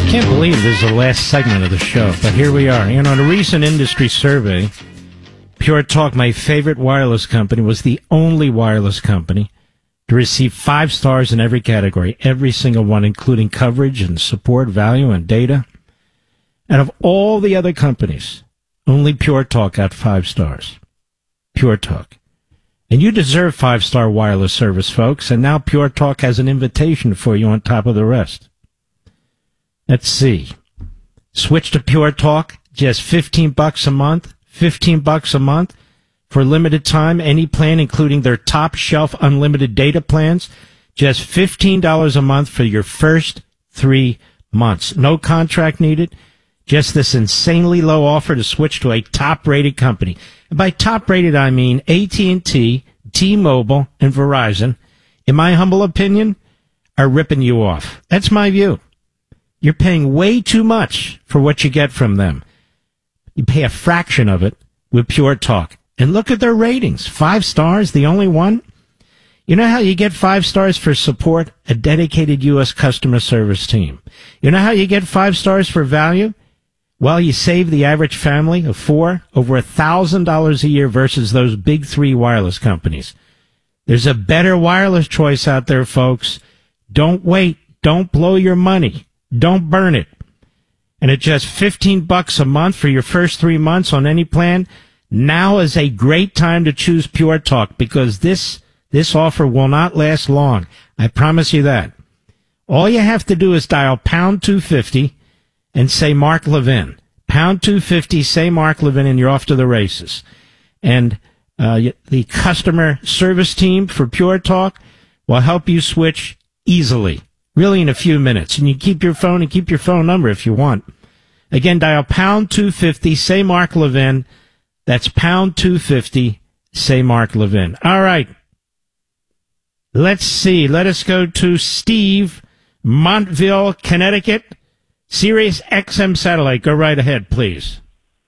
Can't believe this is the last segment of the show, but here we are. In a recent industry survey, Pure Talk, my favorite wireless company, was the only wireless company to receive 5 stars in every category, every single one, including coverage and support, value, and data. Out of all the other companies, only Pure Talk got 5 stars. Pure Talk. And you deserve 5-star wireless service, folks, and now Pure Talk has an invitation for you on top of the rest. Let's see. Switch to Pure Talk, just $15 a month. $15 a month for limited time. Any plan, including their top shelf unlimited data plans, just $15 a month for your first 3 months. No contract needed. Just this insanely low offer to switch to a top-rated company. And by top-rated, I mean AT&T, T-Mobile, and Verizon, in my humble opinion, are ripping you off. That's my view. You're paying way too much for what you get from them. You pay a fraction of it with Pure Talk. And look at their ratings. 5 stars, the only one. You know how you get 5 stars for support? A dedicated U.S. customer service team. You know how you get 5 stars for value? Well, you save the average family of 4 over $1,000 a year versus those big 3 wireless companies. There's a better wireless choice out there, folks. Don't wait. Don't blow your money. Don't burn it. And at just $15 a month for your first 3 months on any plan, now is a great time to choose Pure Talk because this offer will not last long. I promise you that. All you have to do is dial pound 250 and say Mark Levin. Pound 250, say Mark Levin, and you're off to the races. And the customer service team for Pure Talk will help you switch easily. Really in a few minutes. And you keep your phone and keep your phone number if you want. Again, dial pound 250, say Mark Levin. That's pound 250, say Mark Levin. All right. Let's see. Let us go to Steve, Montville, Connecticut. Sirius XM satellite. Go right ahead, please.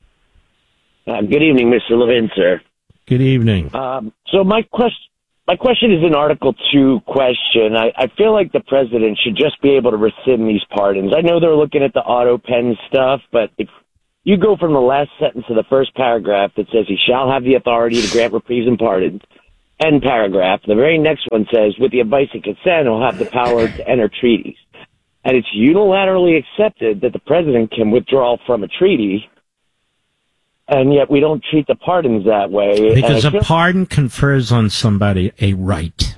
Good evening, Mr. Levin, sir. Good evening. So my question is an Article 2 question. I feel like the president should just be able to rescind these pardons. I know they're looking at the auto pen stuff, but if you go from the last sentence of the first paragraph that says he shall have the authority to grant reprieves and pardons, end paragraph, the very next one says, with the advice and consent, he'll have the power to enter treaties. And it's unilaterally accepted that the president can withdraw from a treaty, and yet we don't treat the pardons that way. Because a pardon confers on somebody a right.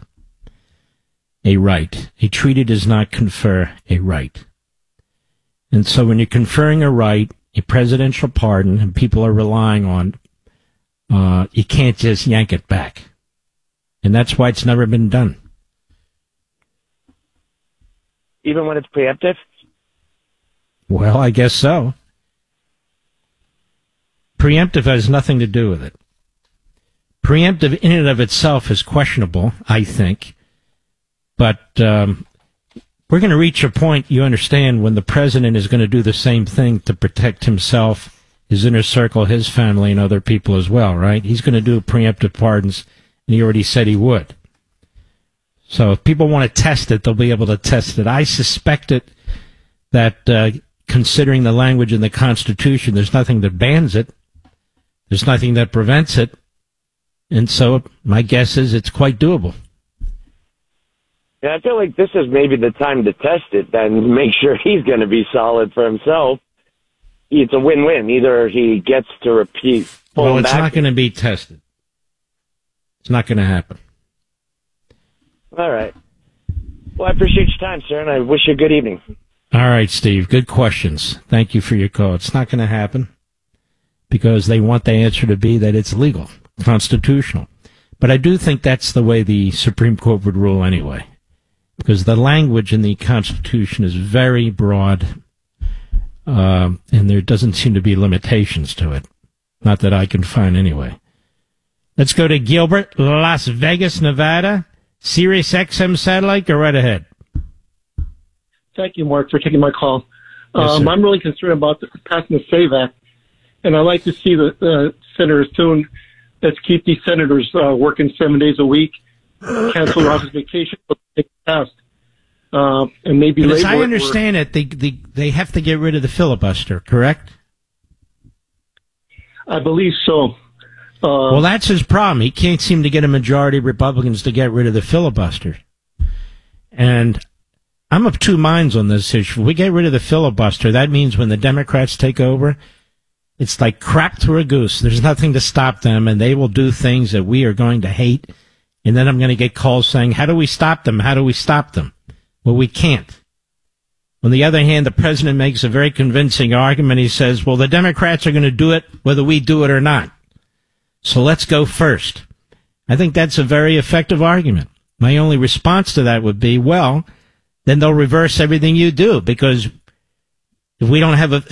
A right. A treaty does not confer a right. And so when you're conferring a right, a presidential pardon, and people are relying on, you can't just yank it back. And that's why it's never been done. Even when it's preemptive? Well, I guess so. Preemptive has nothing to do with it. Preemptive in and of itself is questionable, I think. But we're going to reach a point, you understand, when the president is going to do the same thing to protect himself, his inner circle, his family, and other people as well, right? He's going to do preemptive pardons, and he already said he would. So if people want to test it, they'll be able to test it. I suspect it that considering the language in the Constitution, there's nothing that bans it. There's nothing that prevents it. And so my guess is it's quite doable. Yeah, I feel like this is maybe the time to test it, then make sure he's going to be solid for himself. It's a win-win. Either he gets to repeat. Well, it's not going to be tested. It's not going to happen. All right. Well, I appreciate your time, sir, and I wish you a good evening. All right, Steve. Good questions. Thank you for your call. It's not going to happen because they want the answer to be that it's legal, constitutional. But I do think that's the way the Supreme Court would rule anyway, because the language in the Constitution is very broad, and there doesn't seem to be limitations to it. Not that I can find anyway. Let's go to Gilbert, Las Vegas, Nevada. Sirius XM satellite, go right ahead. Thank you, Mark, for taking my call. Yes, I'm really concerned about passing the SAVE Act, and I'd like to see the senators soon. Let's keep these senators working 7 days a week, cancel office vacation, take it passed. and maybe But as I label it understand it, they have to get rid of the filibuster, correct? I believe so. Well, that's his problem. He can't seem to get a majority of Republicans to get rid of the filibuster. And I'm of two minds on this issue. If we get rid of the filibuster, that means when the Democrats take over, it's like crap to a goose. There's nothing to stop them, and they will do things that we are going to hate. And then I'm going to get calls saying, how do we stop them? How do we stop them? Well, we can't. On the other hand, the president makes a very convincing argument. He says, well, the Democrats are going to do it whether we do it or not. So let's go first. I think that's a very effective argument. My only response to that would be, well, then they'll reverse everything you do, because if we don't have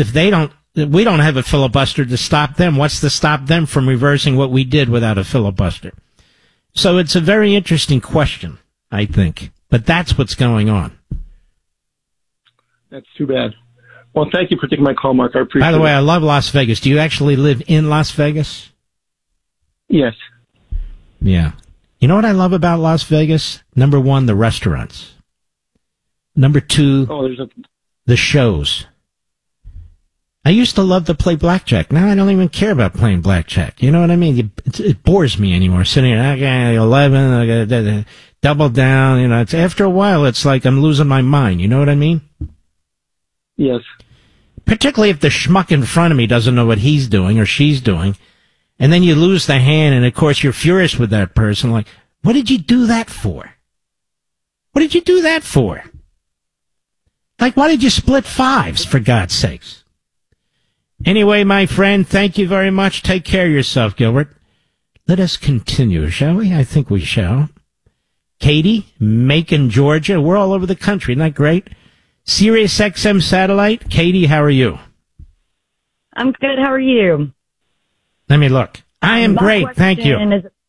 a filibuster to stop them, what's to stop them from reversing what we did without a filibuster? So it's a very interesting question, I think. But that's what's going on. That's too bad. Well, thank you for taking my call, Mark. I appreciate it. By the way, I love Las Vegas. Do you actually live in Las Vegas? Yes. Yeah. You know what I love about Las Vegas? Number one, the restaurants. Number two, the shows. I used to love to play blackjack. Now I don't even care about playing blackjack. You know what I mean? It bores me anymore. Sitting there, okay, 11, I got double down. You know, after a while, it's like I'm losing my mind. You know what I mean? Yes. Particularly if the schmuck in front of me doesn't know what he's doing or she's doing. And then you lose the hand, and of course you're furious with that person. Like, what did you do that for? What did you do that for? Like, why did you split fives, for God's sakes? Anyway, my friend, thank you very much. Take care of yourself, Gilbert. Let us continue, shall we? I think we shall. Katie, Macon, Georgia. We're all over the country. Isn't that great? Sirius XM satellite. Katie, how are you? I'm good. How are you? Let me look. I am great. Thank you.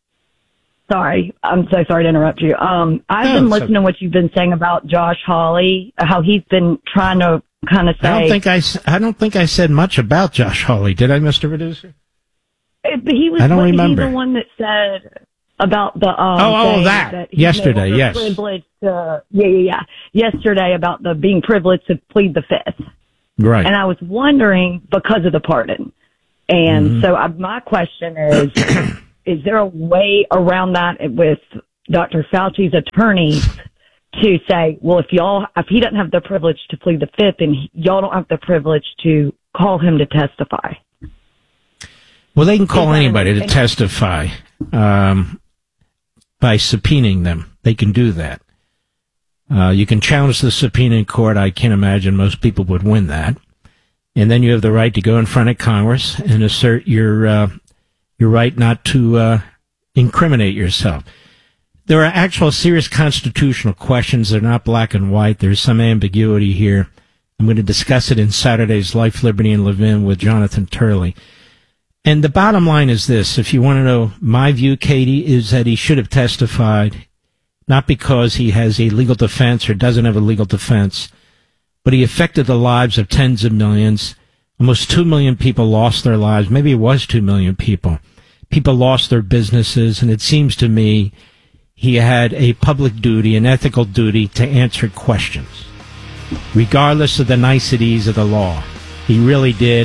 Sorry. I'm so sorry to interrupt you. I've been listening to what you've been saying about Josh Hawley, how he's been trying to kind of say. I don't think I said much about Josh Hawley. Did I, Mr. Producer? I don't remember. He's the one that said about the that yesterday, yes. Yesterday about the being privileged to plead the fifth. Right. And I was wondering because of the pardon. And so my question is there a way around that with Dr. Fauci's attorneys to say, well, if he doesn't have the privilege to plead the fifth, and y'all don't have the privilege to call him to testify? Well, they can call anybody to testify by subpoenaing them. They can do that. You can challenge the subpoena in court. I can't imagine most people would win that. And then you have the right to go in front of Congress and assert your right not to incriminate yourself. There are actual serious constitutional questions. They're not black and white. There's some ambiguity here. I'm going to discuss it in Saturday's Life, Liberty, and Levin with Jonathan Turley. And the bottom line is this. If you want to know my view, Katie, is that he should have testified, not because he has a legal defense or doesn't have a legal defense, but he affected the lives of tens of millions. Almost 2 million people lost their lives. Maybe it was 2 million people. People lost their businesses, and it seems to me he had a public duty, an ethical duty to answer questions, regardless of the niceties of the law. He really did,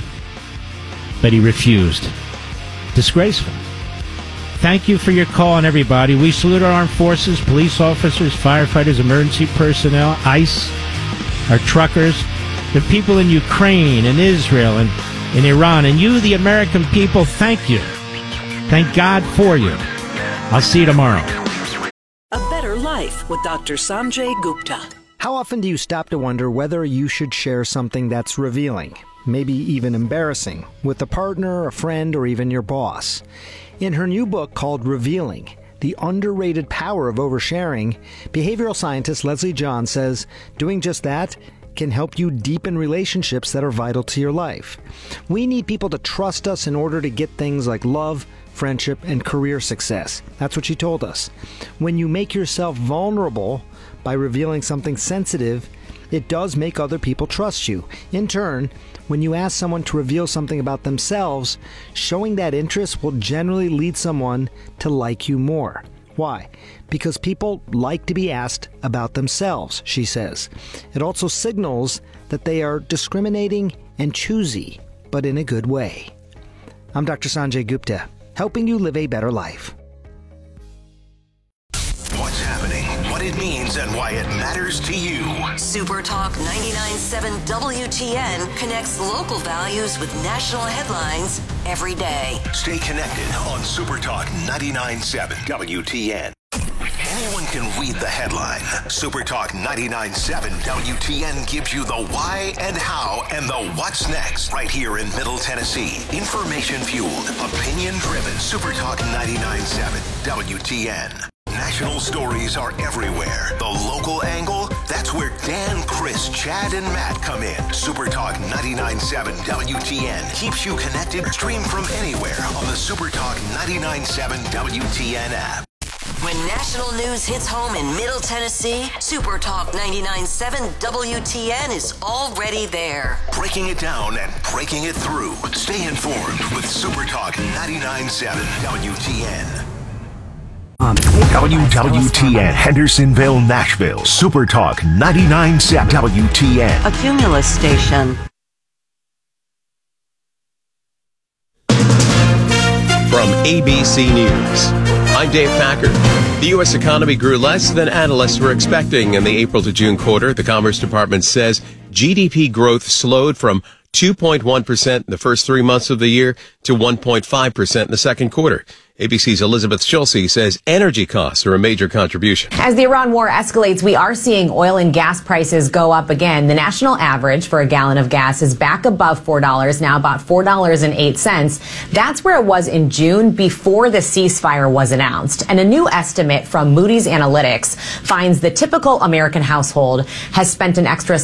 but he refused. Disgraceful. Thank you for your call, on everybody. We salute our armed forces, police officers, firefighters, emergency personnel, ICE, our truckers, the people in Ukraine and Israel and in Iran, and you, the American people, thank you. Thank God for you. I'll see you tomorrow. A Better Life with Dr. Sanjay Gupta. How often do you stop to wonder whether you should share something that's revealing, maybe even embarrassing, with a partner, a friend, or even your boss? In her new book called Revealing, The Underrated Power of Oversharing, behavioral scientist Leslie John says doing just that can help you deepen relationships that are vital to your life. We need people to trust us in order to get things like love, friendship, and career success. That's what she told us. When you make yourself vulnerable by revealing something sensitive, it does make other people trust you. In turn, when you ask someone to reveal something about themselves, showing that interest will generally lead someone to like you more. Why? Because people like to be asked about themselves, she says. It also signals that they are discriminating and choosy, but in a good way. I'm Dr. Sanjay Gupta, helping you live a better life. What's happening, what it means, and why it matters to you. Super Talk 99.7 WTN connects local values with national headlines every day. Stay connected on Super Talk 99.7 WTN. Anyone can read the headline. Super Talk 99.7 WTN gives you the why and how and the what's next right here in Middle Tennessee. Information fueled, opinion driven. Super Talk 99.7 WTN. National stories are everywhere. The local angle, that's where Dan, Chris, Chad, and Matt come in. Super Talk 99.7 WTN keeps you connected. Stream from anywhere on the Super Talk 99.7 WTN app. When national news hits home in Middle Tennessee, Super Talk 99.7 WTN is already there. Breaking it down and breaking it through. Stay informed with Super Talk 99.7 WTN. WWTN Hendersonville, Nashville. Super Talk 99.7 WTN. A Cumulus station. From ABC News, I'm Dave Packard. The U.S. economy grew less than analysts were expecting in the April to June quarter. The Commerce Department says GDP growth slowed from 2.1% in the first 3 months of the year to 1.5% in the second quarter. ABC's Elizabeth Schulze says energy costs are a major contribution. As the Iran war escalates, we are seeing oil and gas prices go up again. The national average for a gallon of gas is back above $4, now about $4.08. That's where it was in June before the ceasefire was announced. And a new estimate from Moody's Analytics finds the typical American household has spent an extra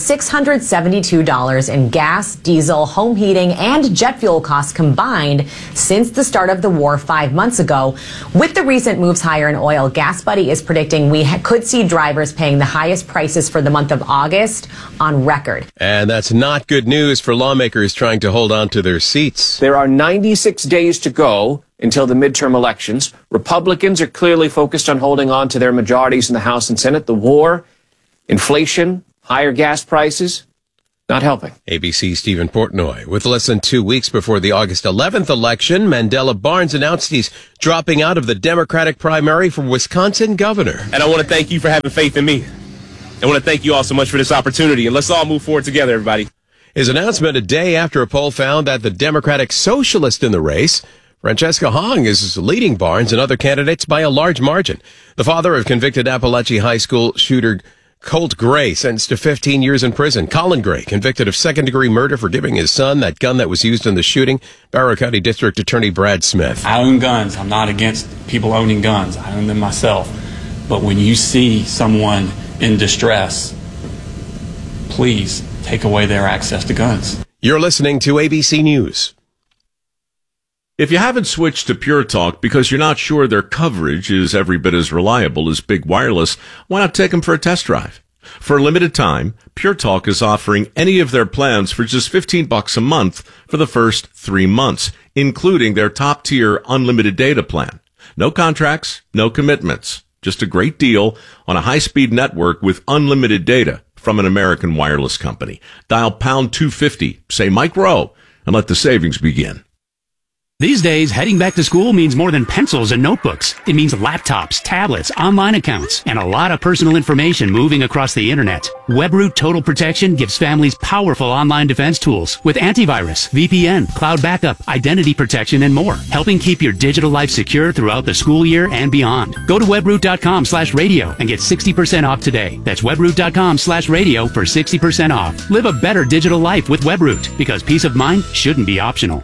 $672 in gas, diesel, home heating, and jet fuel costs combined since the start of the war 5 months ago. With the recent moves higher in oil, GasBuddy is predicting we could see drivers paying the highest prices for the month of August on record. And that's not good news for lawmakers trying to hold on to their seats. There are 96 days to go until the midterm elections. Republicans are clearly focused on holding on to their majorities in the House and Senate. The war, inflation, higher gas prices, not helping. ABC's Stephen Portnoy. With less than 2 weeks before the August 11th election, Mandela Barnes announced he's dropping out of the Democratic primary for Wisconsin governor. And I want to thank you for having faith in me. I want to thank you all so much for this opportunity. And let's all move forward together, everybody. His announcement a day after a poll found that the Democratic socialist in the race, Francesca Hong, is leading Barnes and other candidates by a large margin. The father of convicted Appalachia High School shooter Colt Gray, sentenced to 15 years in prison. Colin Gray, convicted of second-degree murder for giving his son that gun that was used in the shooting. Barrow County District Attorney Brad Smith. I own guns. I'm not against people owning guns. I own them myself. But when you see someone in distress, please take away their access to guns. You're listening to ABC News. If you haven't switched to Pure Talk because you're not sure their coverage is every bit as reliable as Big Wireless, why not take them for a test drive? For a limited time, Pure Talk is offering any of their plans for just $15 a month for the first 3 months, including their top-tier unlimited data plan. No contracts, no commitments. Just a great deal on a high-speed network with unlimited data from an American wireless company. Dial pound 250, say Mike Rowe, and let the savings begin. These days, heading back to school means more than pencils and notebooks. It means laptops, tablets, online accounts, and a lot of personal information moving across the internet. WebRoot Total Protection gives families powerful online defense tools with antivirus, VPN, cloud backup, identity protection, and more, helping keep your digital life secure throughout the school year and beyond. Go to webroot.com/radio and get 60% off today. That's webroot.com/radio for 60% off. Live a better digital life with WebRoot, because peace of mind shouldn't be optional.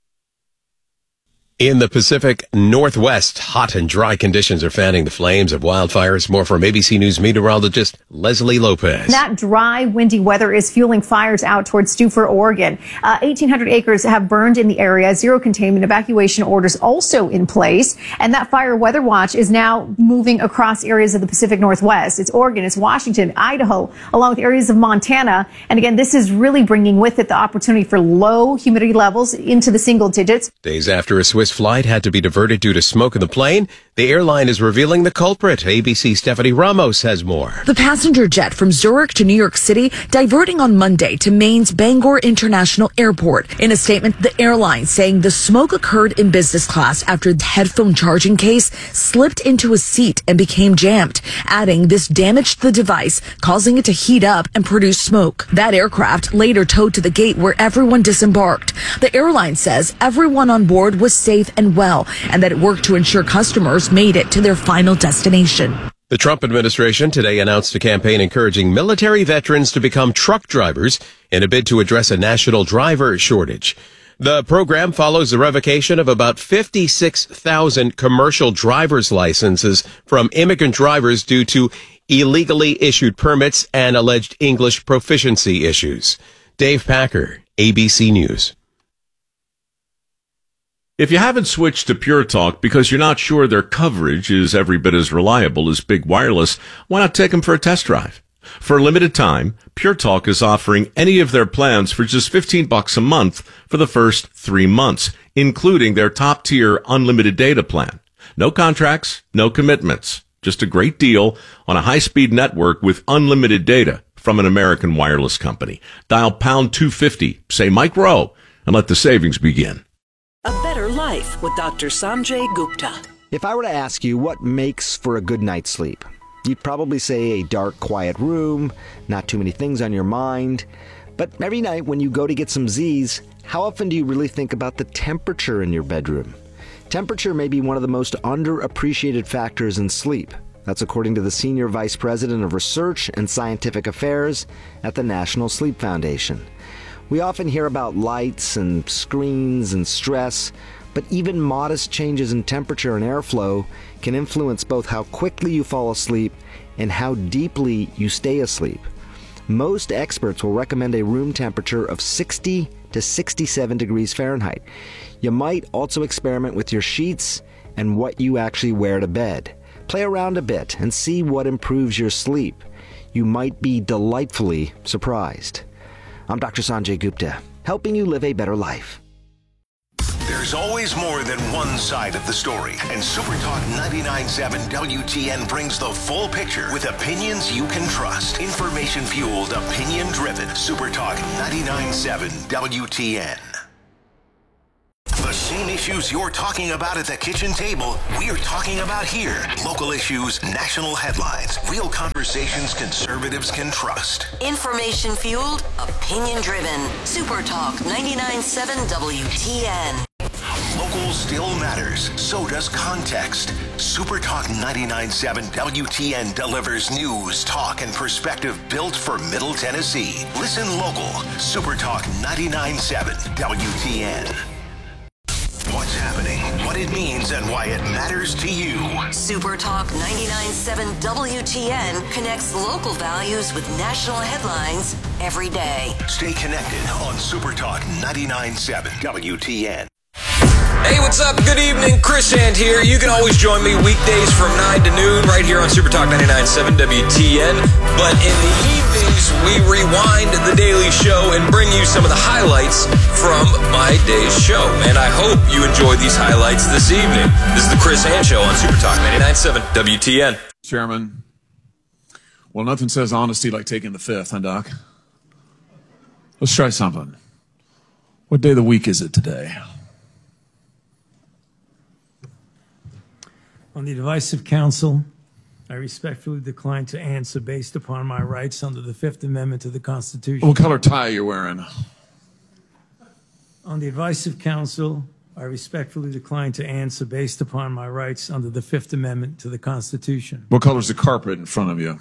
In the Pacific Northwest, hot and dry conditions are fanning the flames of wildfires. More from ABC News meteorologist Leslie Lopez. That dry, windy weather is fueling fires out towards Stuford, Oregon. 1,800 acres have burned in the area. Zero containment evacuation orders also in place. And that fire weather watch is now moving across areas of the Pacific Northwest. It's Oregon, it's Washington, Idaho, along with areas of Montana. And again, this is really bringing with it the opportunity for low humidity levels into the single digits. Days after a Swiss flight had to be diverted due to smoke in the plane, The airline is revealing the culprit. ABC Stephanie Ramos has more. The passenger jet from Zurich to New York City diverting on Monday to Maine's Bangor International Airport. In a statement, the airline saying the smoke occurred in business class after the headphone charging case slipped into a seat and became jammed, adding this damaged the device, causing it to heat up and produce smoke. That aircraft later towed to the gate where everyone disembarked. The airline says everyone on board was safe and well, and that it worked to ensure customers made it to their final destination. The Trump administration today announced a campaign encouraging military veterans to become truck drivers in a bid to address a national driver shortage. The program follows the revocation of about 56,000 commercial driver's licenses from immigrant drivers due to illegally issued permits and alleged English proficiency issues. Dave Packer, ABC News. If you haven't switched to Pure Talk because you're not sure their coverage is every bit as reliable as Big Wireless, why not take them for a test drive? For a limited time, Pure Talk is offering any of their plans for just $15 a month for the first 3 months, including their top-tier unlimited data plan. No contracts, no commitments. Just a great deal on a high-speed network with unlimited data from an American wireless company. Dial pound 250, say Mike Rowe, and let the savings begin. A better life with Dr. Sanjay Gupta. If I were to ask you what makes for a good night's sleep, you'd probably say a dark, quiet room, not too many things on your mind. But every night when you go to get some Z's, how often do you really think about the temperature in your bedroom? Temperature may be one of the most underappreciated factors in sleep. That's according to the Senior Vice President of Research and Scientific Affairs at the National Sleep Foundation. We often hear about lights and screens and stress, but even modest changes in temperature and airflow can influence both how quickly you fall asleep and how deeply you stay asleep. Most experts will recommend a room temperature of 60 to 67 degrees Fahrenheit. You might also experiment with your sheets and what you actually wear to bed. Play around a bit and see what improves your sleep. You might be delightfully surprised. I'm Dr. Sanjay Gupta, helping you live a better life. There's always more than one side of the story, and Super Talk 99.7 WTN brings the full picture with opinions you can trust. Information-fueled, opinion-driven. Super Talk 99.7 WTN. The same issues you're talking about at the kitchen table, we're talking about here. Local issues, national headlines, real conversations conservatives can trust. Information-fueled, opinion-driven. Super Talk 99.7 WTN. Local still matters. So does context. Super Talk 99.7 WTN delivers news, talk, and perspective built for Middle Tennessee. Listen local. Super Talk 99.7 WTN. What's happening, what it means, and why it matters to you. Super Talk 99.7 WTN connects local values with national headlines every day. Stay connected on Super Talk 99.7 WTN. Hey, what's up? Good evening. Chris Hand here. You can always join me weekdays from 9 to noon right here on Super Talk 99.7 WTN. But in the evenings, we rewind the daily show and bring you some of the highlights from my day's show. And I hope you enjoy these highlights this evening. This is the Chris Hand Show on Super Talk 99.7 WTN. Chairman, well, nothing says honesty like taking the fifth, huh, Doc? Let's try something. What day of the week is it today? On the advice of counsel, I respectfully decline to answer based upon my rights under the Fifth Amendment to the Constitution. What color tie are you wearing? On the advice of counsel, I respectfully decline to answer based upon my rights under the Fifth Amendment to the Constitution. What color is the carpet in front of you?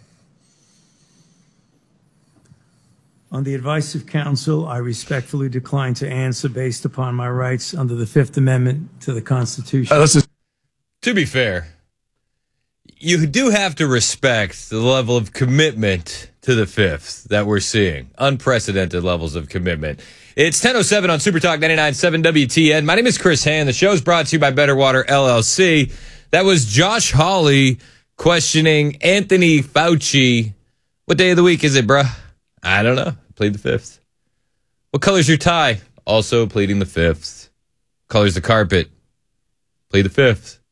On the advice of counsel, I respectfully decline to answer based upon my rights under the Fifth Amendment to the Constitution. To be fair, you do have to respect the level of commitment to the fifth that we're seeing. Unprecedented levels of commitment. It's 10:07 on Super Talk 99.7 WTN. My name is Chris Hand. The show is brought to you by Better Water LLC. That was Josh Hawley questioning Anthony Fauci. What day of the week is it, bruh? I don't know. Plead the fifth. What color's your tie? Also pleading the fifth. Color's the carpet? Plead the fifth.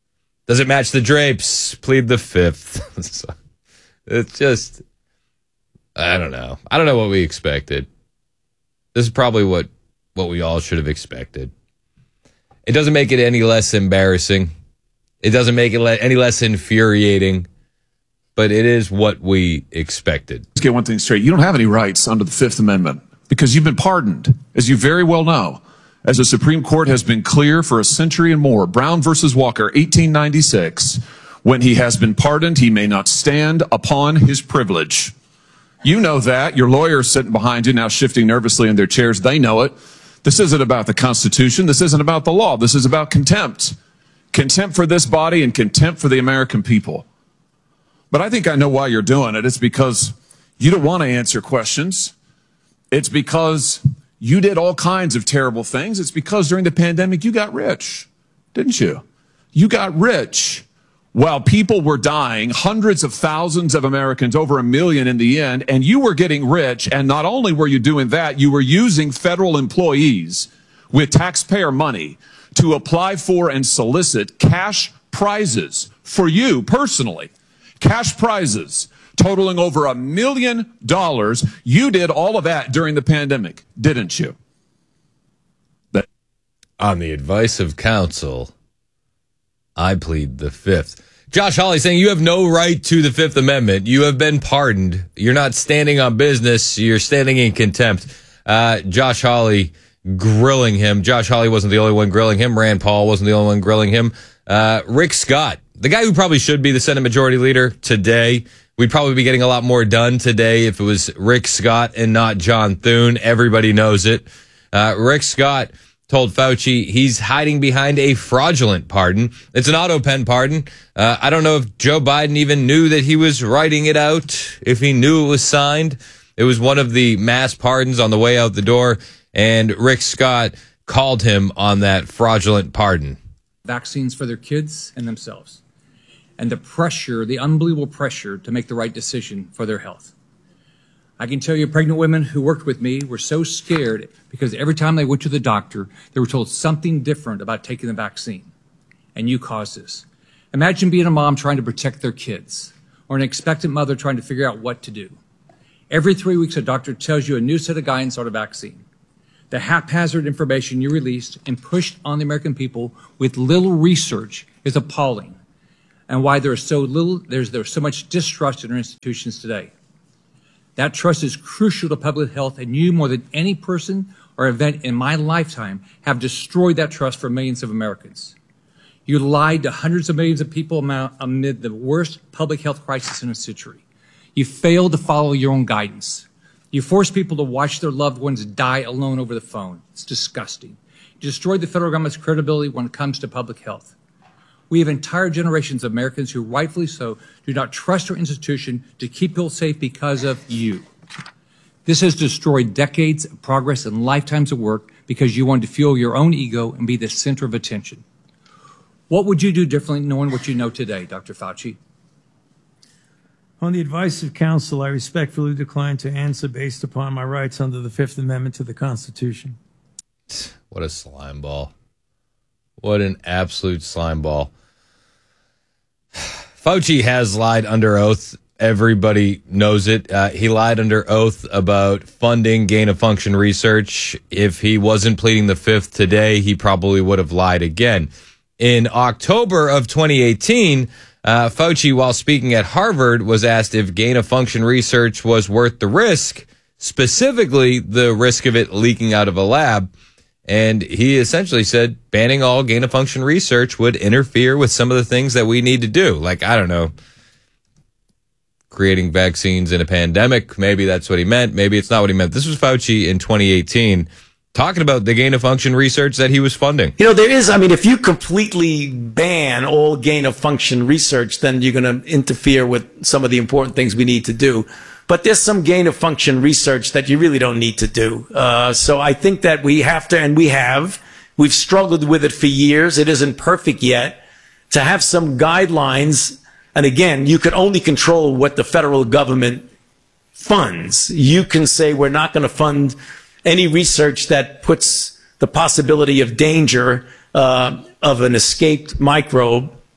Does it match the drapes? Plead the fifth. So, it's just, I don't know. I don't know what we expected. This is probably what we all should have expected. It doesn't make it any less embarrassing. It doesn't make it any less infuriating. But it is what we expected. Let's get one thing straight. You don't have any rights under the Fifth Amendment because you've been pardoned, as you very well know. As the Supreme Court has been clear for a century and more, Brown versus Walker, 1896, when he has been pardoned, he may not stand upon his privilege. You know that. Your lawyers sitting behind you now shifting nervously in their chairs. They know it. This isn't about the Constitution. This isn't about the law. This is about contempt. Contempt for this body and contempt for the American people. But I think I know why you're doing it. It's because you don't want to answer questions. It's because you did all kinds of terrible things. It's because during the pandemic, you got rich, didn't you? You got rich while people were dying, hundreds of thousands of Americans, over 1 million in the end, and you were getting rich. And not only were you doing that, you were using federal employees with taxpayer money to apply for and solicit cash prizes for you personally. Cash prizes totaling over $1 million. You did all of that during the pandemic, didn't you? On the advice of counsel, I plead the fifth. Josh Hawley saying you have no right to the Fifth Amendment. You have been pardoned. You're not standing on business. You're standing in contempt. Josh Hawley grilling him. Josh Hawley wasn't the only one grilling him. Rand Paul wasn't the only one grilling him. Rick Scott, the guy who probably should be the Senate Majority Leader today. We'd probably be getting a lot more done today if it was Rick Scott and not John Thune. Everybody knows it. Rick Scott told Fauci he's hiding behind a fraudulent pardon. It's an auto pen pardon. I don't know if Joe Biden even knew that he was writing it out, if he knew it was signed. It was one of the mass pardons on the way out the door, and Rick Scott called him on that fraudulent pardon. Vaccines for their kids and themselves, and the pressure, the unbelievable pressure to make the right decision for their health. I can tell you pregnant women who worked with me were so scared because every time they went to the doctor, they were told something different about taking the vaccine. And you caused this. Imagine being a mom trying to protect their kids, or an expectant mother trying to figure out what to do. Every 3 weeks, a doctor tells you a new set of guidance on a vaccine. The haphazard information you released and pushed on the American people with little research is appalling, and why there's so much distrust in our institutions today. That trust is crucial to public health, and you, more than any person or event in my lifetime, have destroyed that trust for millions of Americans. You lied to hundreds of millions of people amid the worst public health crisis in a century. You failed to follow your own guidance. You forced people to watch their loved ones die alone over the phone. It's disgusting. You destroyed the federal government's credibility when it comes to public health. We have entire generations of Americans who, rightfully so, do not trust our institution to keep people safe because of you. This has destroyed decades of progress and lifetimes of work because you wanted to fuel your own ego and be the center of attention. What would you do differently knowing what you know today, Dr. Fauci? On the advice of counsel, I respectfully decline to answer based upon my rights under the Fifth Amendment to the Constitution. What a slime ball. What an absolute slime ball. Fauci has lied under oath. Everybody knows it. He lied under oath about funding gain-of-function research. If he wasn't pleading the fifth today, he probably would have lied again. In October of 2018, Fauci, while speaking at Harvard, was asked if gain-of-function research was worth the risk, specifically the risk of it leaking out of a lab. And he essentially said banning all gain-of-function research would interfere with some of the things that we need to do. Like, I don't know, creating vaccines in a pandemic. Maybe that's what he meant. Maybe it's not what he meant. This was Fauci in 2018 talking about the gain-of-function research that he was funding. You know, there is, I mean, if you completely ban all gain-of-function research, then you're going to interfere with some of the important things we need to do. But there's some gain-of-function research that you really don't need to do. So I think that we have to, and we've struggled with it for years. It isn't perfect yet. To have some guidelines, and again, you can only control what the federal government funds. You can say we're not going to fund any research that puts the possibility of danger of an escaped microbe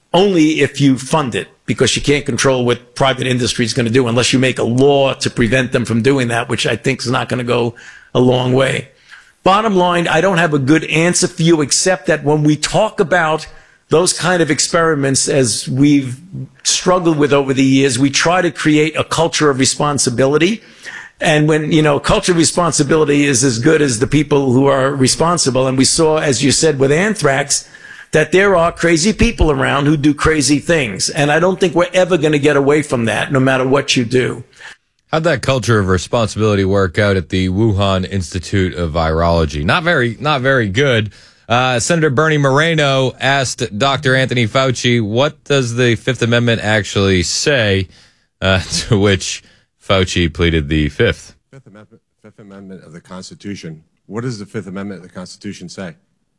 only if you fund it, because you can't control what private industry is going to do unless you make a law to prevent them from doing that, which I think is not going to go a long way. Bottom line, I don't have a good answer for you, except that when we talk about those kind of experiments, as we've struggled with over the years, we try to create a culture of responsibility. And when, culture of responsibility is as good as the people who are responsible. And we saw, as you said, with anthrax, that there are crazy people around who do crazy things. And I don't think we're ever going to get away from that, no matter what you do. How'd that culture of responsibility work out at the Wuhan Institute of Virology? Not very good. Senator Bernie Moreno asked Dr. Anthony Fauci, what does the Fifth Amendment actually say? To which Fauci pleaded the Fifth. Fifth Amendment of the Constitution. What does the Fifth Amendment of the Constitution say?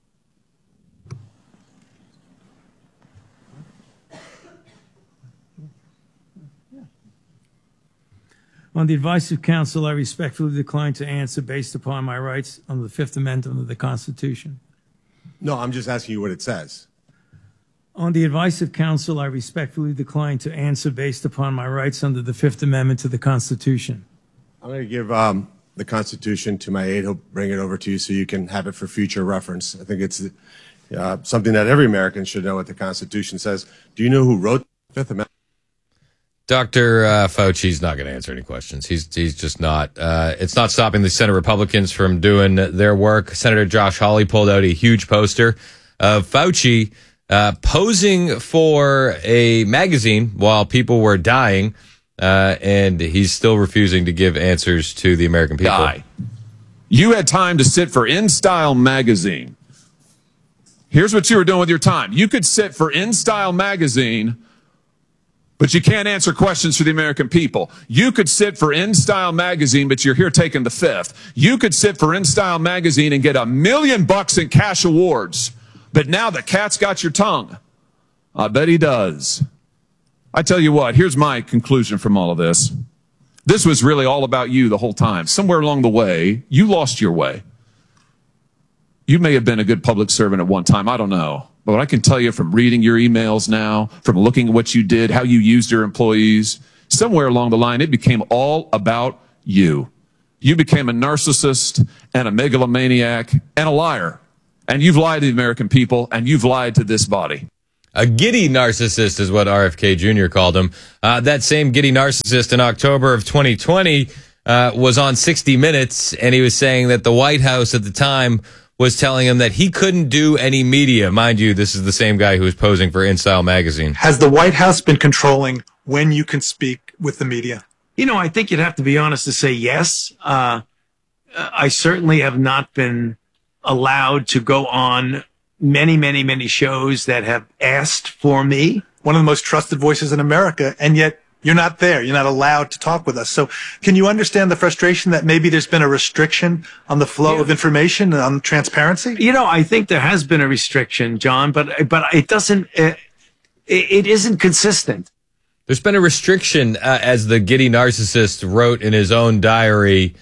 On the advice of counsel, I respectfully decline to answer based upon my rights under the Fifth Amendment of the Constitution. No, I'm just asking you what it says. On the advice of counsel, I respectfully decline to answer based upon my rights under the Fifth Amendment to the Constitution. I'm going to give the Constitution to my aide. He'll bring it over to you so you can have it for future reference. I think it's something that every American should know what the Constitution says. Do you know who wrote the Fifth Amendment? Dr. Fauci's not going to answer any questions. He's just not. It's not stopping the Senate Republicans from doing their work. Senator Josh Hawley pulled out a huge poster of Fauci posing for a magazine while people were dying, and he's still refusing to give answers to the American people. You had time to sit for InStyle magazine. Here's what you were doing with your time. You could sit for InStyle magazine, but you can't answer questions for the American people. You could sit for InStyle magazine, but you're here taking the Fifth. You could sit for InStyle magazine and get $1 million in cash awards. But now the cat's got your tongue. I bet he does. I tell you what, here's my conclusion from all of this. This was really all about you the whole time. Somewhere along the way, you lost your way. You may have been a good public servant at one time. I don't know. But I can tell you from reading your emails now, from looking at what you did, how you used your employees, somewhere along the line, it became all about you. You became a narcissist and a megalomaniac and a liar. And you've lied to the American people, and you've lied to this body. A giddy narcissist is what RFK Jr. called him. That same giddy narcissist in October of 2020 was on 60 Minutes, and he was saying that the White House at the time was telling him that he couldn't do any media. Mind you, this is the same guy who was posing for InStyle magazine. Has the White House been controlling when you can speak with the media? I think you'd have to be honest to say yes. I certainly have not been allowed to go on many shows that have asked for me. One of the most trusted voices in America, and yet you're not there. You're not allowed to talk with us. So can you understand the frustration that maybe there's been a restriction on the flow of information and on transparency? I think there has been a restriction, John, but it doesn't, it isn't consistent. There's been a restriction, as the giddy narcissist wrote in his own diary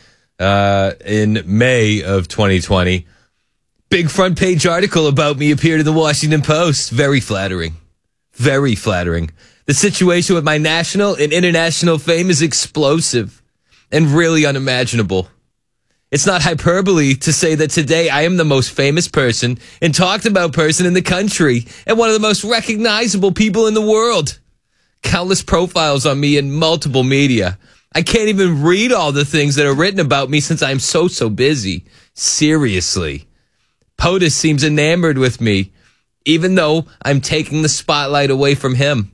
in May of 2020. Big front page article about me appeared in the Washington Post. Very flattering. Very flattering. The situation with my national and international fame is explosive and really unimaginable. It's not hyperbole to say that today I am the most famous person and talked about person in the country and one of the most recognizable people in the world. Countless profiles on me in multiple media. I can't even read all the things that are written about me since I'm so busy. Seriously. POTUS seems enamored with me, even though I'm taking the spotlight away from him.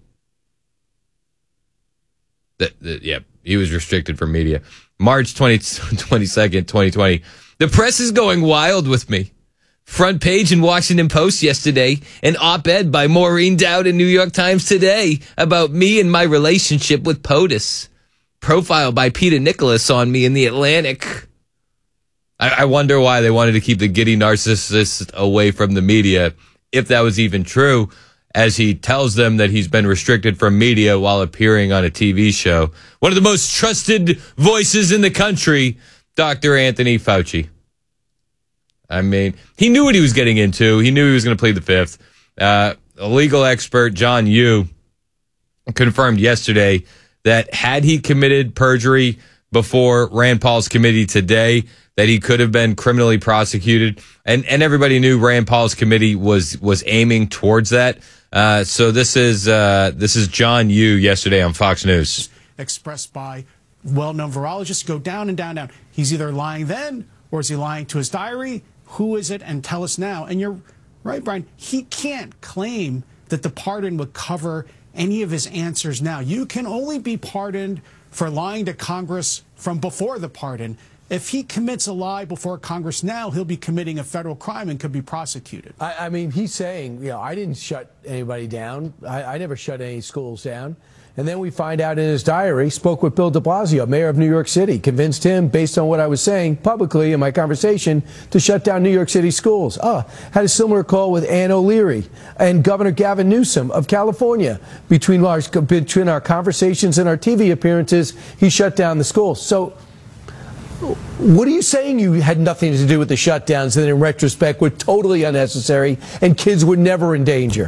He was restricted from media. March 22nd, 2020. The press is going wild with me. Front page in Washington Post yesterday. An op-ed by Maureen Dowd in New York Times today about me and my relationship with POTUS. Profile by Peter Nicholas on me in The Atlantic. I wonder why they wanted to keep the giddy narcissist away from the media, if that was even true, as he tells them that he's been restricted from media while appearing on a TV show. One of the most trusted voices in the country, Dr. Anthony Fauci. I mean, he knew what he was getting into. He knew he was going to plead the Fifth. a legal expert, John Yoo, confirmed yesterday that had he committed perjury before Rand Paul's committee today, that he could have been criminally prosecuted. And everybody knew Rand Paul's committee was aiming towards that. So this is John Yoo yesterday on Fox News. Expressed by well-known virologists, go down and down, down. He's either lying then, or is he lying to his diary? Who is it? And tell us now. And you're right, Brian. He can't claim that the pardon would cover any of his answers now. You can only be pardoned for lying to Congress from before the pardon. If he commits a lie before Congress now, he'll be committing a federal crime and could be prosecuted. I mean, he's saying, I didn't shut anybody down. I never shut any schools down. And then we find out in his diary, spoke with Bill de Blasio, mayor of New York City, convinced him, based on what I was saying publicly in my conversation, to shut down New York City schools. Had a similar call with Ann O'Leary and Governor Gavin Newsom of California. Between our conversations and our TV appearances, he shut down the schools. So what are you saying you had nothing to do with the shutdowns and in retrospect were totally unnecessary and kids were never in danger?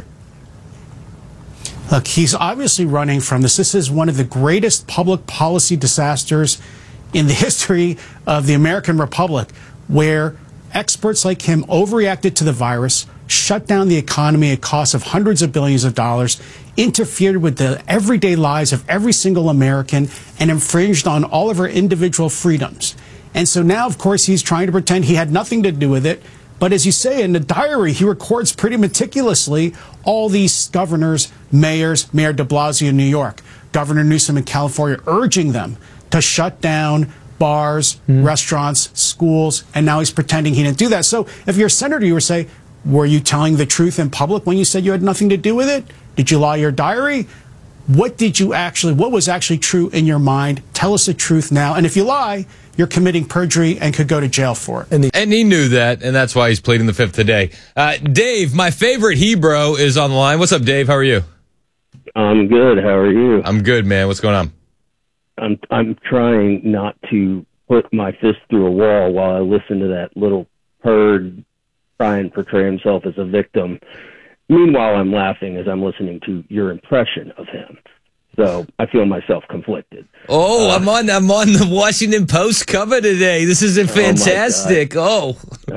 Look, he's obviously running from this. This is one of the greatest public policy disasters in the history of the American Republic, where experts like him overreacted to the virus, shut down the economy at costs of hundreds of billions of dollars, interfered with the everyday lives of every single American, and infringed on all of our individual freedoms. And so now, of course, he's trying to pretend he had nothing to do with it. But as you say, in the diary, he records pretty meticulously all these governors, mayors, Mayor de Blasio in New York, Governor Newsom in California, urging them to shut down bars, restaurants, schools, and now he's pretending he didn't do that. So if you're a senator, you would say, were you telling the truth in public when you said you had nothing to do with it? Did you lie your diary? What was actually true in your mind? Tell us the truth now. And if you lie, you're committing perjury and could go to jail for it. And he knew that, and that's why he's pleading the fifth today. Dave, my favorite Hebrew, is on the line. What's up, Dave? How are you? I'm good. How are you? I'm good, man. What's going on? I'm trying not to put my fist through a wall while I listen to that little herd try and portray himself as a victim. Meanwhile, I'm laughing as I'm listening to your impression of him. So I feel myself conflicted. Oh, I'm on the Washington Post cover today. This is fantastic. Oh.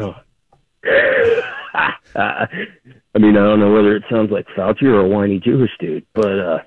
I mean, I don't know whether it sounds like Fauci or a whiny Jewish dude, but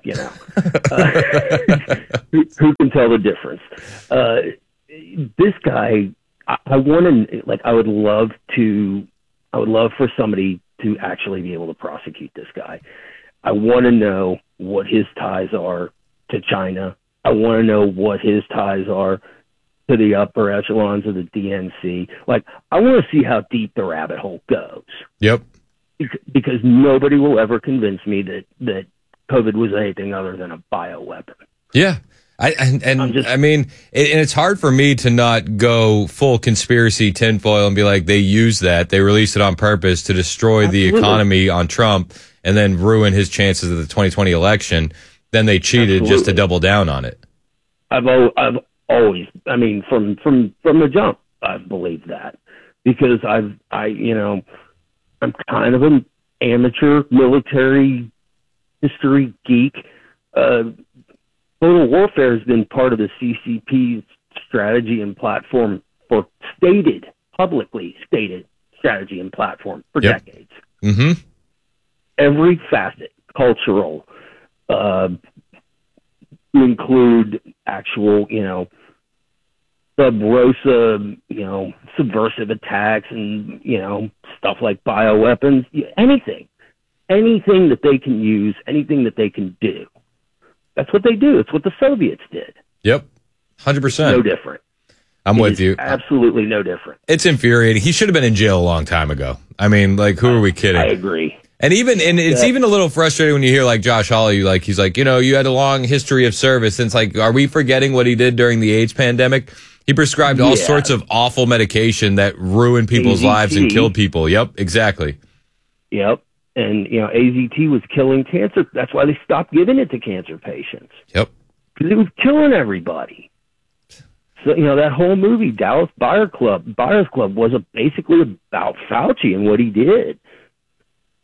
who can tell the difference? This guy, I would love for somebody to actually be able to prosecute this guy. I want to know what his ties are to China. I want to know what his ties are to the upper echelons of the DNC. I want to see how deep the rabbit hole goes. Yep. Because nobody will ever convince me that COVID was anything other than a bioweapon. Yeah. I mean, it's hard for me to not go full conspiracy tinfoil and be like, they used that. They released it on purpose to destroy the economy on Trump and then ruin his chances of the 2020 election. Then they cheated just to double down on it. I've always, I mean, from the jump, I've believed that because I'm kind of an amateur military history geek. Total warfare has been part of the CCP's strategy and platform publicly stated strategy and platform for decades. Mm-hmm. Every facet, cultural, include actual, sub rosa, subversive attacks and, stuff like bioweapons, anything that they can use, anything that they can do. That's what they do. It's what the Soviets did. Yep. 100%. No different. I'm with you. Absolutely no different. It's infuriating. He should have been in jail a long time ago. I mean, who are we kidding? I agree. And it's even a little frustrating when you hear Josh Hawley, he's like, you had a long history of service. And it's are we forgetting what he did during the AIDS pandemic? He prescribed all sorts of awful medication that ruined people's lives and killed people. Yep, exactly. Yep. And, AZT was killing cancer. That's why they stopped giving it to cancer patients. Yep. Because it was killing everybody. So, that whole movie, Dallas Buyers Club, was basically about Fauci and what he did.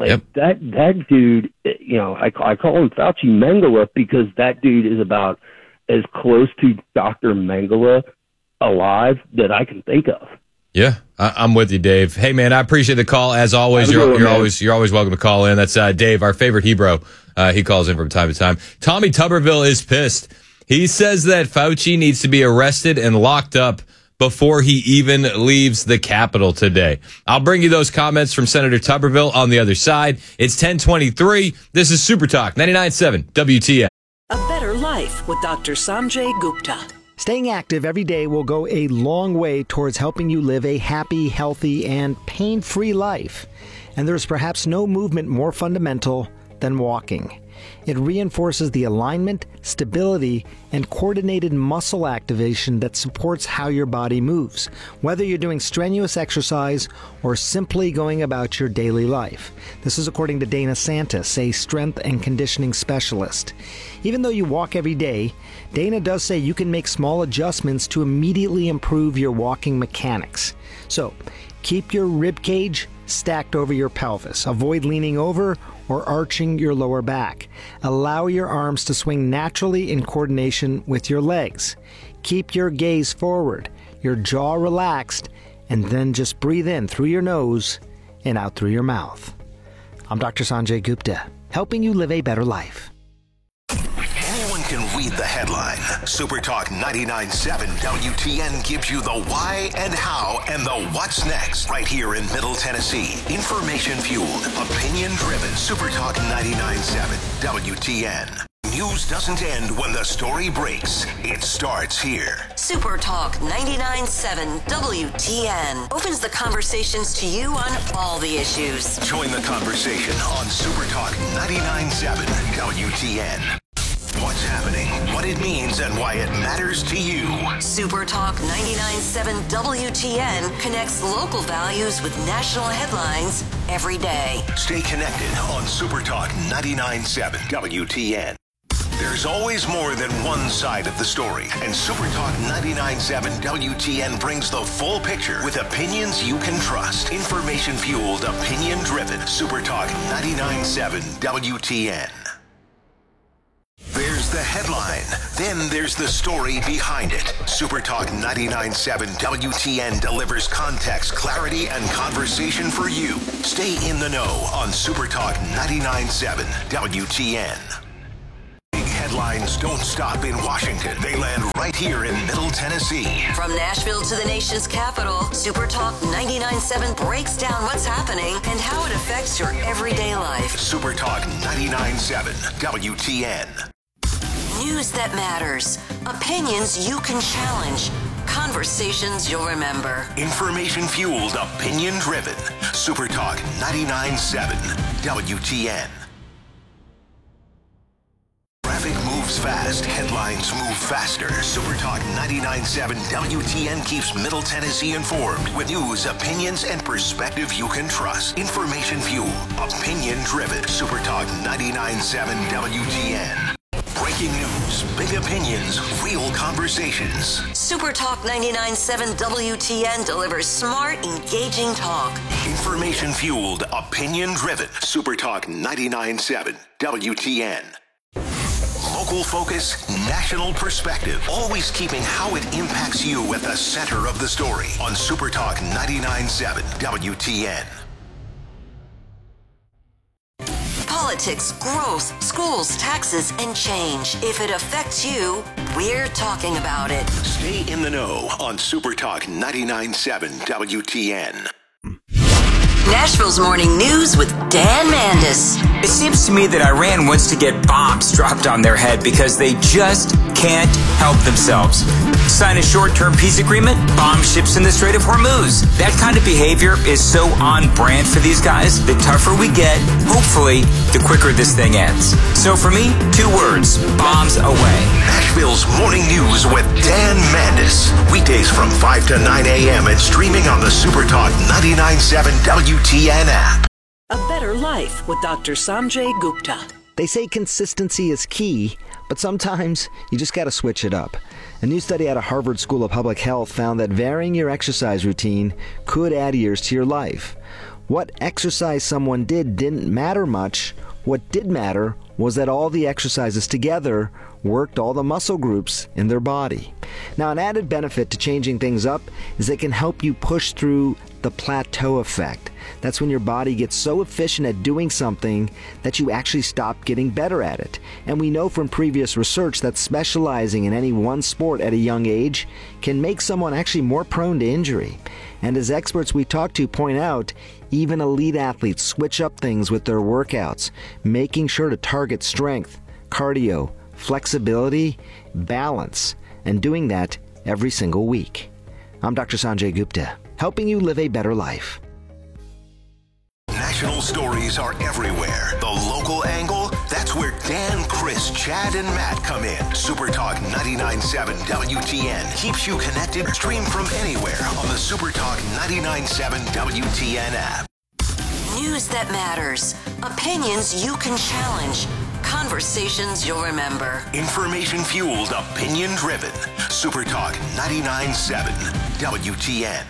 Like that dude, you know, I call him Fauci Mengele because that dude is about as close to Dr. Mengele alive that I can think of. Yeah, I'm with you, Dave. Hey, man, I appreciate the call as always. You're always welcome to call in. That's Dave, our favorite Hebrew. He calls in from time to time. Tommy Tuberville is pissed. He says that Fauci needs to be arrested and locked up before he even leaves the Capitol today. I'll bring you those comments from Senator Tuberville on the other side. It's 10:23. This is Super Talk 99.7 WTN. A better life with Dr. Sanjay Gupta. Staying active every day will go a long way towards helping you live a happy, healthy, and pain-free life. And there's perhaps no movement more fundamental than walking. It reinforces the alignment, stability, and coordinated muscle activation that supports how your body moves, whether you're doing strenuous exercise or simply going about your daily life. This is according to Dana Santis, a strength and conditioning specialist. Even though you walk every day, Dana does say you can make small adjustments to immediately improve your walking mechanics. So, keep your rib cage stacked over your pelvis. Avoid leaning over or arching your lower back. Allow your arms to swing naturally in coordination with your legs. Keep your gaze forward, your jaw relaxed, and then just breathe in through your nose and out through your mouth. I'm Dr. Sanjay Gupta, helping you live a better life. Anyone can read the headline. Super Talk 99.7 WTN gives you the why and how and the what's next right here in Middle Tennessee. Information fueled, opinion driven. Super Talk 99.7 WTN. News doesn't end when the story breaks. It starts here. Super Talk 99.7 WTN opens the conversations to you on all the issues. Join the conversation on Super Talk 99.7 WTN. What's happening, what it means, and why it matters to you. Super Talk 99.7 WTN connects local values with national headlines every day. Stay connected on Super Talk 99.7 WTN. There's always more than one side of the story, and Super Talk 99.7 WTN brings the full picture with opinions you can trust. Information-fueled, opinion-driven. Super Talk 99.7 WTN. There's the headline. Then there's the story behind it. Super Talk 99.7 WTN delivers context, clarity, and conversation for you. Stay in the know on Super Talk 99.7 WTN. Big headlines don't stop in Washington. They land right here in Middle Tennessee. From Nashville to the nation's capital, Super Talk 99.7 breaks down what's happening and how it affects your everyday life. Super Talk 99.7 WTN. News that matters. Opinions you can challenge. Conversations you'll remember. Information-fueled, opinion-driven. Super Talk 99.7 WTN. Traffic moves fast. Headlines move faster. Super Talk 99.7 WTN keeps Middle Tennessee informed with news, opinions, and perspective you can trust. Information-fueled, opinion-driven. Super Talk 99.7 WTN. Breaking news, big opinions, real conversations. Super Talk 99.7 WTN delivers smart, engaging talk. Information-fueled, opinion-driven. Super Talk 99.7 WTN. Local focus, national perspective. Always keeping how it impacts you at the center of the story on Super Talk 99.7 WTN. Politics, growth, schools, taxes, and change. If it affects you, we're talking about it. Stay in the know on Super Talk 99.7 WTN. Nashville's Morning News with Dan Mandis. It seems to me that Iran wants to get bombs dropped on their head because they just can't help themselves. Sign a short-term peace agreement, bomb ships in the Strait of Hormuz. That kind of behavior is so on brand for these guys. The tougher we get, hopefully, the quicker this thing ends. So for me, 2 words, bombs away. Nashville's Morning News with Dan Mandis. Weekdays from 5 to 9 a.m. and streaming on the Super Talk 99.7 WTN app. A better life with Dr. Sanjay Gupta. They say consistency is key, but sometimes you just got to switch it up. A new study out of Harvard School of Public Health found that varying your exercise routine could add years to your life. What exercise someone didn't matter much. What did matter was that all the exercises together worked all the muscle groups in their body. Now, an added benefit to changing things up is it can help you push through the plateau effect. That's when your body gets so efficient at doing something that you actually stop getting better at it. And we know from previous research that specializing in any one sport at a young age can make someone actually more prone to injury. And as experts we talk to point out, even elite athletes switch up things with their workouts, making sure to target strength, cardio, flexibility, balance, and doing that every single week. I'm Dr. Sanjay Gupta, helping you live a better life. National stories are everywhere. The local angle, that's where Dan, Chris, Chad, and Matt come in. Supertalk 99.7 WTN keeps you connected. Stream from anywhere on the Supertalk 99.7 WTN app. News that matters. Opinions you can challenge. Conversations you'll remember. Information fueled, opinion driven. Supertalk 99.7 WTN.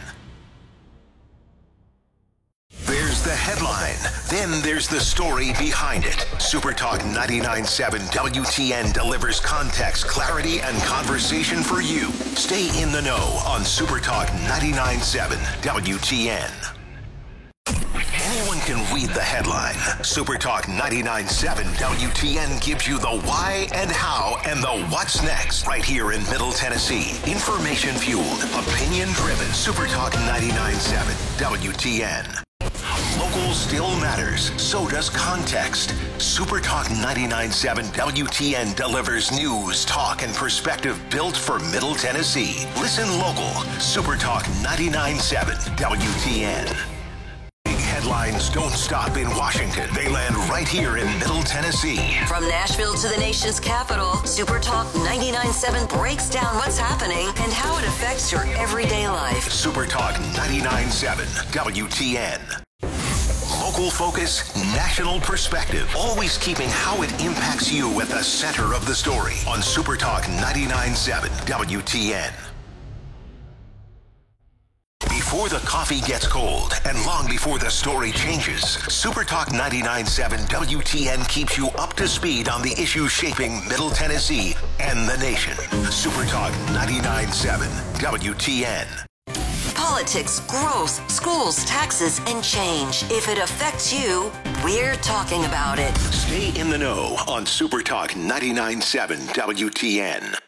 There's the headline, then there's the story behind it. Supertalk 99.7 WTN delivers context, clarity, and conversation for you. Stay in the know on Supertalk 99.7 WTN. Anyone can read the headline. Supertalk 99.7 WTN gives you the why and how and the what's next right here in Middle Tennessee. Information fueled, opinion driven. Supertalk 99.7 WTN. Local still matters, so does context. Supertalk 99.7 WTN delivers news, talk, and perspective built for Middle Tennessee. Listen local. Supertalk 99.7 WTN. Big headlines don't stop in Washington. They land right here in Middle Tennessee. From Nashville to the nation's capital, Supertalk 99.7 breaks down what's happening and how it affects your everyday life. Supertalk 99.7 WTN. Local focus, national perspective, always keeping how it impacts you at the center of the story on Supertalk 99.7 WTN. Before the coffee gets cold and long before the story changes, Supertalk 99.7 WTN keeps you up to speed on the issues shaping Middle Tennessee and the nation. Supertalk 99.7 WTN. Politics, growth, schools, taxes, and change. If it affects you, we're talking about it. Stay in the know on Supertalk 99.7 WTN.